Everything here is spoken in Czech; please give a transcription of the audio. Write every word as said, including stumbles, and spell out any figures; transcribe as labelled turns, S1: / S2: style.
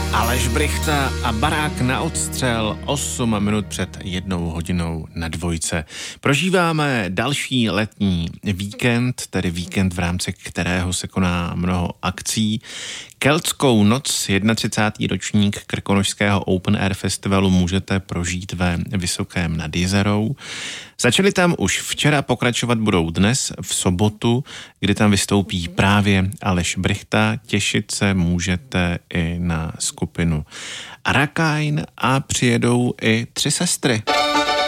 S1: Aleš Brychta a Barák na odstřel, osm minut před jednou hodinou na dvojce. Prožíváme další letní víkend, tedy víkend, v rámci kterého se koná mnoho akcí. Keltskou noc, třicátý ročník Krkonošského Open Air Festivalu, můžete prožít ve Vysokém nad Jizerou. Začali tam už včera, pokračovat budou dnes v sobotu, kdy tam vystoupí právě Aleš Brychta. Těšit se můžete i na skupinu Arakain a přijedou i Tři sestry.